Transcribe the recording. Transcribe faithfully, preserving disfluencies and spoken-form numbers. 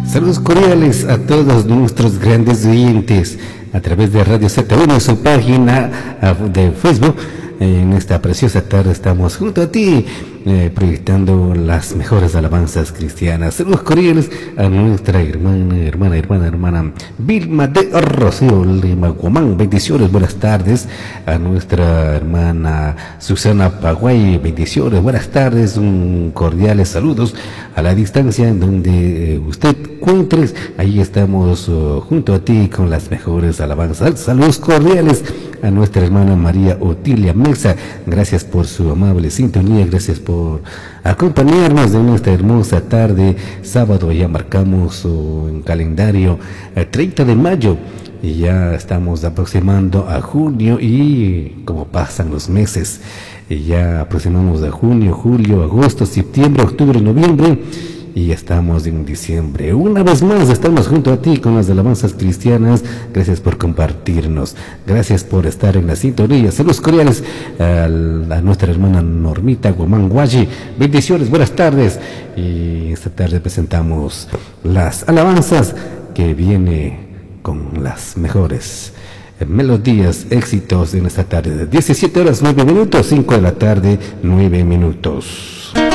Saludos cordiales a todos nuestros grandes oyentes a través de Radio Z uno, su página de Facebook. En esta preciosa tarde estamos junto a ti, eh, proyectando las mejores alabanzas cristianas. Saludos cordiales a nuestra hermana, hermana, hermana, hermana Vilma de Rocío Lima Guamán. Bendiciones, buenas tardes. A nuestra hermana Susana Paguay, bendiciones, buenas tardes. Un cordiales saludos a la distancia en donde eh, usted encuentres. Ahí estamos uh, junto a ti con las mejores alabanzas. Saludos cordiales a nuestra hermana María Otilia Mesa, gracias por su amable sintonía, gracias por acompañarnos en esta hermosa tarde, sábado. Ya marcamos uh, en calendario el treinta de mayo y ya estamos aproximando a junio, y como pasan los meses, y ya aproximamos a junio, julio, agosto, septiembre, octubre, noviembre, y ya estamos en diciembre. Una vez más estamos junto a ti con las alabanzas cristianas. Gracias por compartirnos, gracias por estar en la sintonía. Saludos cordiales a, a nuestra hermana Normita Guamán Guayi, bendiciones, buenas tardes. Y esta tarde presentamos las alabanzas que viene con las mejores melodías, éxitos en esta tarde de diecisiete horas nueve minutos, cinco de la tarde nueve minutos.